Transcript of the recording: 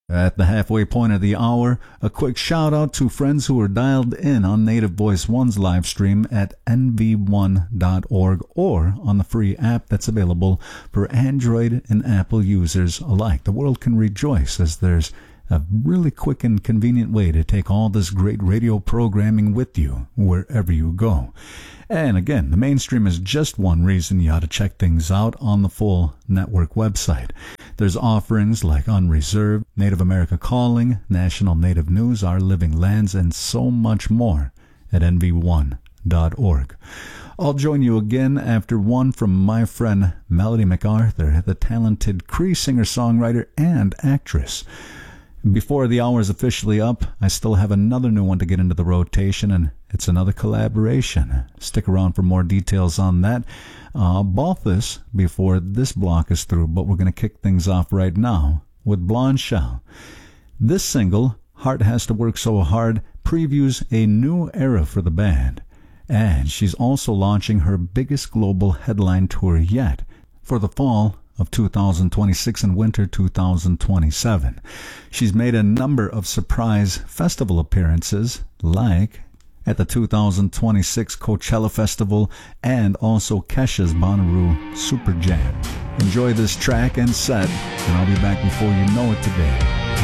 At the halfway point of the hour, a quick shout out to friends who are dialed in on Native Voice One's live stream at nv1.org or on the free app that's available for Android and Apple users alike. The world can rejoice as there's a really quick and convenient way to take all this great radio programming with you wherever you go. And again, the mainstream is just one reason you ought to check things out on the full network website. There's offerings like Unreserved, Native America Calling, National Native News, Our Living Lands, and so much more at nv1.org. I'll join you again after one from my friend Melody MacArthur, the talented Cree singer-songwriter and actress. Before the hour is officially up, I still have another new one to get into the rotation, and it's another collaboration. Stick around for more details on that. I'll bolt this before this block is through, but we're going to kick things off right now with Blonde Shell. This single, Heart Has to Work So Hard, previews a new era for the band, and she's also launching her biggest global headline tour yet for the fall of 2026 and winter 2027. She's made a number of surprise festival appearances, like at the 2026 Coachella Festival and also Kesha's Bonnaroo Super Jam. Enjoy this track and set, and I'll be back before you know it today.